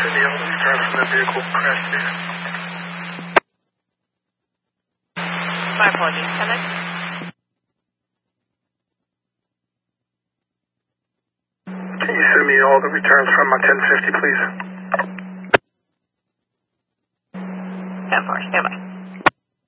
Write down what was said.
send me all the returns from that vehicle crash there. My apologies. Can Can you send me all the returns from my 1050, please? 10-4, stand by.